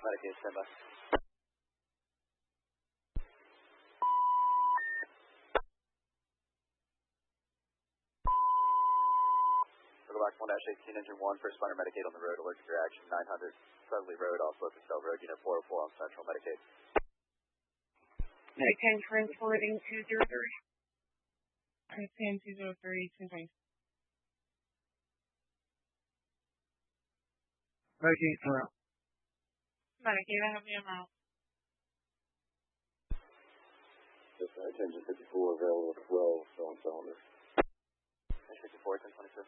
Medicaid, stand by. Circle back 1-18, engine 1, first responder Medicaid on the road, allergic reaction, 900 Sudley Road, off Locust Cell Road, unit 404 on Central Medicaid. Medicaid transporting 203. Ten 203, 220. Medicaid, around. Medicaid, I have the amount. Yes, attention 54, available 12, showing cylinder. 54, 1022.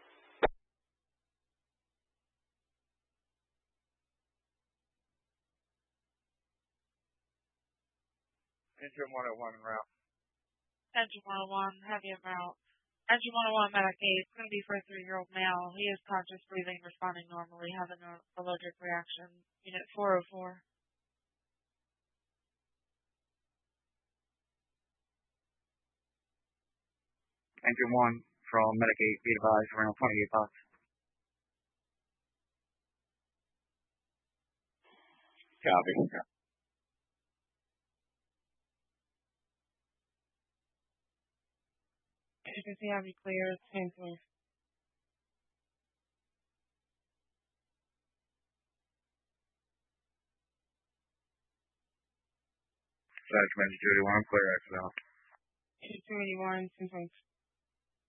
Engine 101 en route. Engine 101, have the amount. Engine 101 Medicaid, it's going to be for a 3-year-old male. He is conscious, breathing, responding normally, having an allergic reaction. Unit 404. Engine 1 from Medicaid, be advised, around 28 bucks. Copy. Agency, have you clear? Same thing. Flash Commander Judy 1, clear accidental. 281, 220.